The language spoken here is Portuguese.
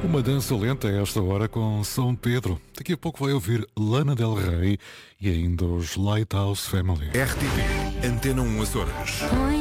Uma dança lenta a esta hora com São Pedro. Daqui a pouco vai ouvir Lana Del Rey e ainda os Lighthouse Family. RTP Antena 1 Açores.